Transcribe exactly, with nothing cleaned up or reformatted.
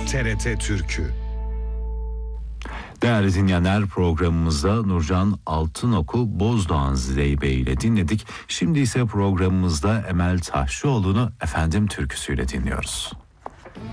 T R T Türkü. Değerli dinleyenler, programımızda Nurcan Altınok'u Bozdoğan Zeybe ile dinledik. Şimdi ise programımızda Emel Taşçıoğlu'nu Efendim türküsüyle dinliyoruz.